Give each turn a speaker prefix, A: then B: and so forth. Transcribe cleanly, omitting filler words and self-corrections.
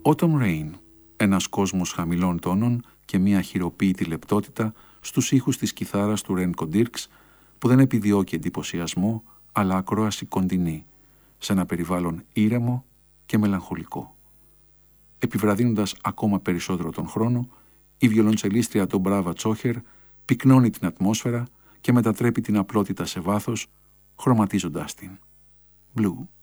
A: Autumn Rain, ένας κόσμος χαμηλών τόνων και μια χειροποίητη λεπτότητα στους ήχους της κιθάρας του Ρενκο Ντίρξ, που δεν επιδιώκει εντυπωσιασμό, αλλά ακρόαση κοντινή, σε ένα περιβάλλον ήρεμο και μελαγχολικό. Επιβραδύνοντας ακόμα περισσότερο τον χρόνο, η βιολοντσελίστρια Ντομπράβα Τσόχερ πυκνώνει την ατμόσφαιρα και μετατρέπει την απλότητα σε βάθος, χρωματίζοντάς την. Blue.